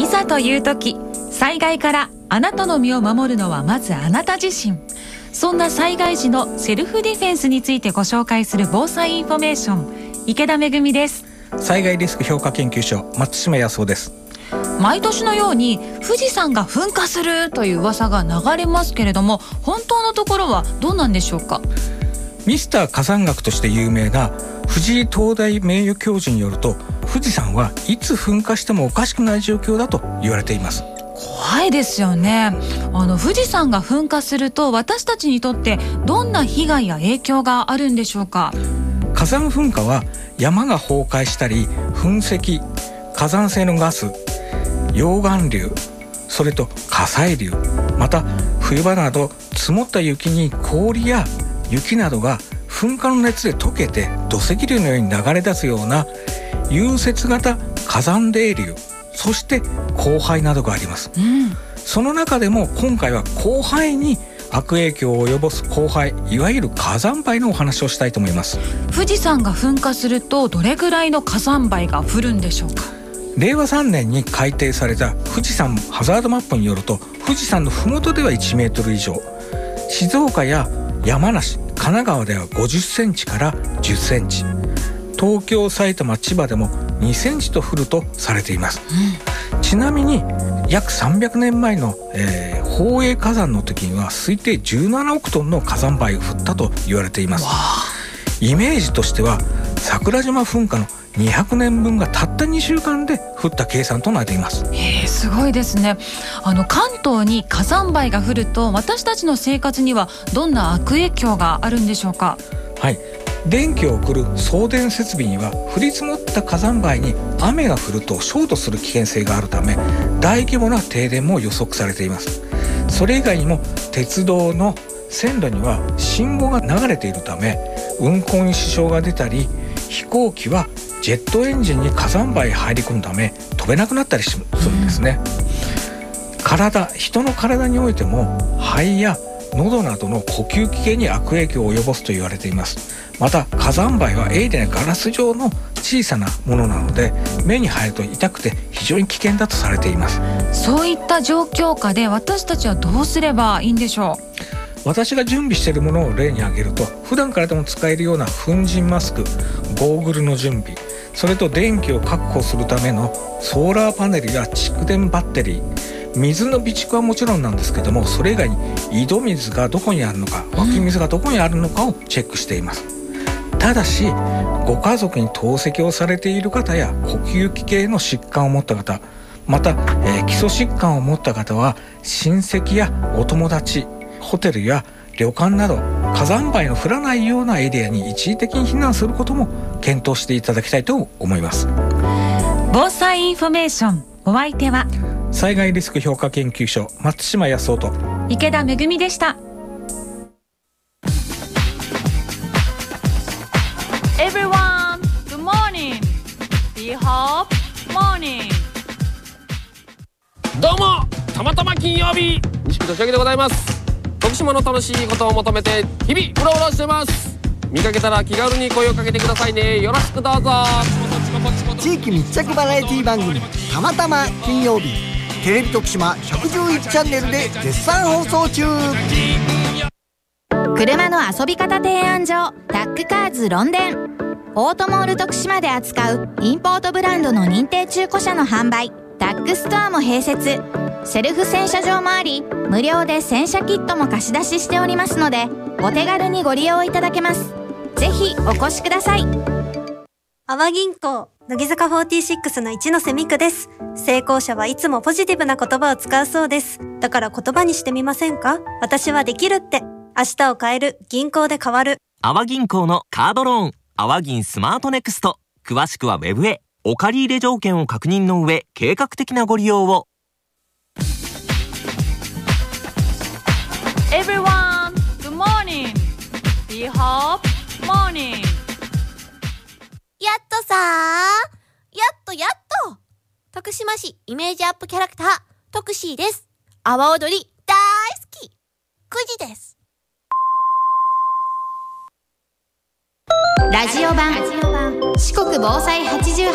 いざという時、災害からあなたの身を守るのはまずあなた自身。そんな災害時のセルフディフェンスについてご紹介する防災インフォメーション、池田めぐみです。 災害リスク評価研究所、松島康夫です。 毎年のように富士山が噴火するという噂が流れますけれども、本当のところはどうなんでしょうか。 ミスター火山学として有名な藤井東大名誉教授によると、富士山はいつ噴火してもおかしくない状況だと言われています。 怖いですよね。富士山が噴火すると私たちにとってどんな被害や影響があるんでしょうか。 火山噴火は山が崩壊したり、噴石、火山性のガス、溶岩流、それと火砕流、また冬場など積もった雪に氷や雪などが噴火の熱で溶けて土石流のように流れ出すような融雪型火山泥流、そして降灰などがあります、その中でも今回は降灰に悪影響を及ぼす降灰、いわゆる火山灰のお話をしたいと思います。 富士山が噴火するとどれぐらいの火山灰が降るんでしょうか。 令和3年に改定された富士山ハザードマップによると、富士山の麓では1メートル以上、静岡や山梨、神奈川では50センチから10センチ、東京、埼玉、千葉でも2センチと降るとされています、ちなみに約300年前の、宝永火山の時には推定17億トンの火山灰が降ったと言われています。イメージとしては桜島噴火の200年分がたった2週間で降った計算となっています。 すごいですね。関東に火山灰が降ると私たちの生活にはどんな悪影響があるんでしょうか。 はい、電気を送る送電設備には降り積もった火山灰に雨が降るとショートする危険性があるため、大規模な停電も予測されています。それ以外にも鉄道の線路には信号が流れているため運行に支障が出たり、飛行機はジェットエンジンに火山灰入り込むため飛べなくなったりするんですね。人の体においても肺や喉などの呼吸器系に悪影響を及ぼすと言われています。また火山灰は鋭利なガラス状の小さなものなので目に入ると痛くて非常に危険だとされています。 そういった状況下で私たちはどうすればいいんでしょう。 私が準備しているものを例に挙げると、普段からでも使えるような粉塵マスク、ゴーグルの準備、それと電気を確保するためのソーラーパネルや蓄電バッテリー、水の備蓄はもちろんなんですけども、それ以外に井戸水がどこにあるのか、湧き水がどこにあるのかをチェックしています。ただしご家族に透析をされている方や呼吸器系の疾患を持った方、また、基礎疾患を持った方は親戚やお友達、ホテルや旅館など火山灰の降らないようなエリアに一時的に避難することも検討していただきたいと思います。 防災インフォメーション、お相手は災害リスク評価研究所、松島康夫と池田めぐみでした。 Everyone, good morning. We hope morning. どうも、たまたま金曜日、西木俊明でございます。徳島の楽しいことを求めて日々うろうろしてます。見かけたら気軽に声をかけてくださいね。よろしくどうぞ。 地域密着バラエティ番組たまたま金曜日、テレビ徳島111チャンネルで絶賛放送中。 車の遊び方提案所タックカーズロンデン、オートモール徳島で扱うインポートブランドの認定中古車の販売、タックストアも併設、セルフ洗車場もあり、無料で洗車キットも貸し出ししておりますので、お手軽にご利用いただけます。ぜひお越しください。 阿波銀行乃木坂46の一ノ瀬美久です。成功者はいつもポジティブな言葉を使うそうです。だから言葉にしてみませんか。私はできるって。明日を変える、銀行で変わる。 阿波銀行のカードローン、阿波銀スマートネクスト。詳しくはウェブへ。お借入条件を確認の上、計画的なご利用を。 Everyone, good morning. We hope morning. やっとさー、やっと徳島市イメージアップキャラクタートクシーです。阿波踊り大好き、9時です。 ラジオ版四国防災88